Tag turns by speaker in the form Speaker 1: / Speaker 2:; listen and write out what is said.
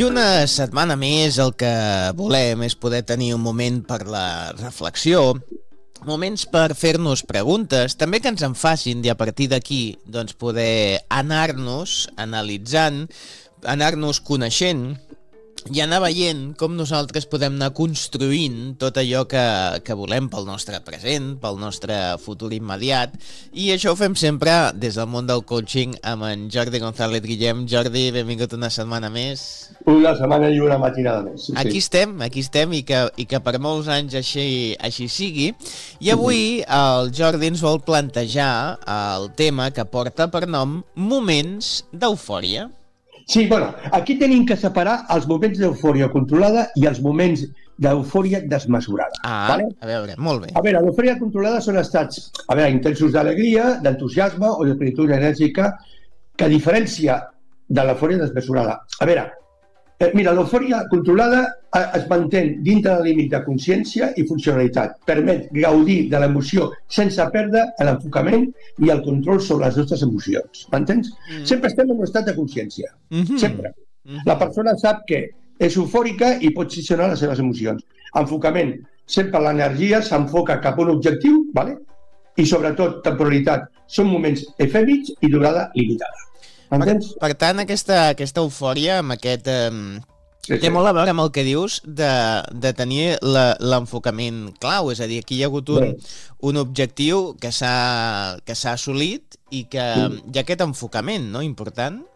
Speaker 1: I una setmana més el que volem és poder tenir un moment per la reflexió, moments per fer-nos preguntes, també que ens en facin i a partir d'aquí doncs, poder anar-nos analitzant, anar-nos coneixent i anar veient com nosaltres podem anar construint tot allò que volem pel nostre present, pel nostre futur immediat, i això ho fem sempre des del món del coaching amb en Jordi González Guillem. Jordi, benvingut una setmana més.
Speaker 2: Una setmana i una matinada més. Sí,
Speaker 1: aquí estem i que per molts anys així sigui. I avui el Jordi ens vol plantejar el tema que porta per nom Moments d'eufòria.
Speaker 2: Sí, bueno, aquí tenim que separar els moments d'eufòria controlada i els moments d'eufòria desmesurada.
Speaker 1: Vale? A veure, molt bé.
Speaker 2: A veure, l'eufòria controlada són estats, intensos d'alegria, d'entusiasme o de plenitud enèrgica, que a diferència de l'eufòria desmesurada. A veure, mira, l'eufòria controlada es manté dintre del límit de consciència i funcionalitat. Permet gaudir de l'emoció sense perdre l'enfocament i el control sobre les nostres emocions. M'entens? Sempre estem en un estat de consciència. Sempre. La persona sap que és eufòrica i pot gestionar les seves emocions. Enfocament. Sempre l'energia s'enfoca cap a un objectiu, ¿vale? I sobretot temporalitat. Són moments efèmers i durada limitada.
Speaker 1: Per tant, aquesta eufòria amb aquest... Té molt a veure amb el que dius de tenir l'enfocament clau, és a dir, aquí hi ha hagut un objectiu que s'ha assolit i que hi ha aquest enfocament, no?, important.